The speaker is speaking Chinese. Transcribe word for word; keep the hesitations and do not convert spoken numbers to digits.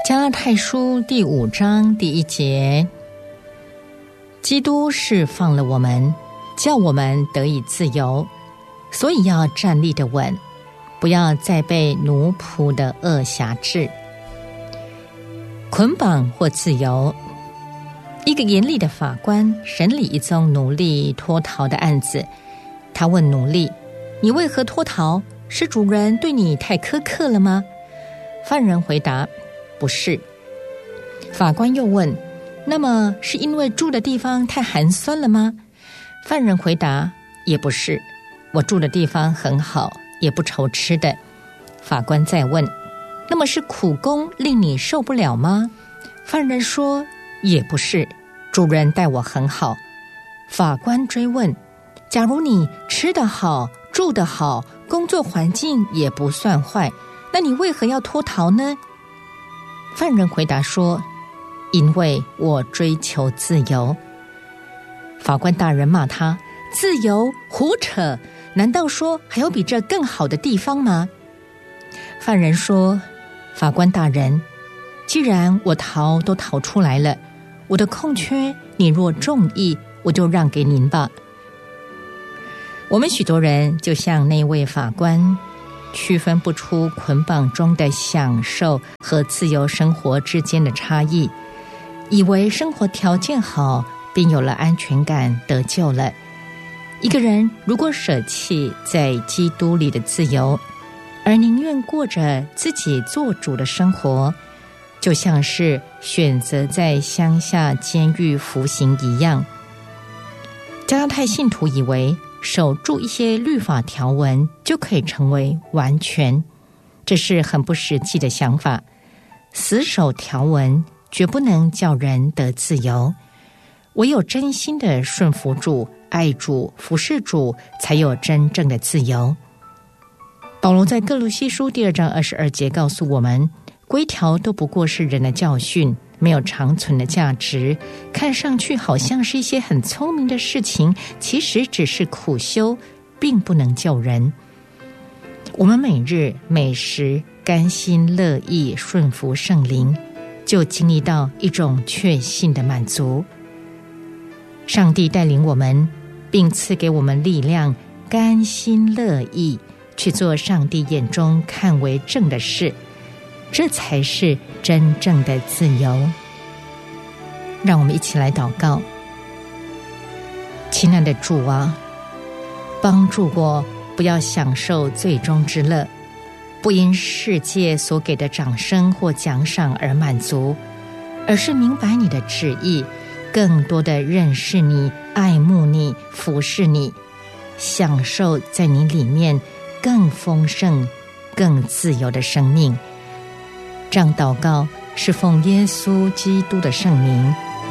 加拉太书第五章第一节，基督释放了我们，叫我们得以自由，所以要站立得稳，不要再被奴仆的恶辖制。捆绑或自由。一个严厉的法官审理一宗奴隶脱逃的案子，他问奴隶：你为何脱逃？是主人对你太苛刻了吗？犯人回答：不是。法官又问：那么是因为住的地方太寒酸了吗？犯人回答：也不是，我住的地方很好，也不愁吃的。法官再问：那么是苦工令你受不了吗？犯人说：也不是，主人待我很好。法官追问：假如你吃得好，住得好，工作环境也不算坏，那你为何要脱逃呢？犯人回答说：因为我追求自由。法官大人骂他：自由？胡扯！难道说还有比这更好的地方吗？犯人说：法官大人，既然我逃都逃出来了，我的空缺你若中意，我就让给您吧。我们许多人就像那位法官，区分不出捆绑中的享受和自由生活之间的差异，以为生活条件好便有了安全感，得救了。一个人如果舍弃在基督里的自由，而宁愿过着自己做主的生活，就像是选择在乡下监狱服刑一样。加拉太信徒以为守住一些律法条文就可以成为完全，这是很不实际的想法。死守条文绝不能叫人得自由，唯有真心的顺服主、爱主、服侍主，才有真正的自由。保罗在哥罗西书第二章二十二节告诉我们，规条都不过是人的教训，没有长存的价值，看上去好像是一些很聪明的事情，其实只是苦修，并不能救人。我们每日每时甘心乐意顺服圣灵，就经历到一种确信的满足。上帝带领我们，并赐给我们力量，甘心乐意去做上帝眼中看为正的事，这才是真正的自由。让我们一起来祷告。亲爱的主啊，帮助我不要享受最终之乐，不因世界所给的掌声或奖赏而满足，而是明白你的旨意，更多的认识你、爱慕你、服侍你，享受在你里面更丰盛、更自由的生命。这样祷告是奉耶稣基督的圣名，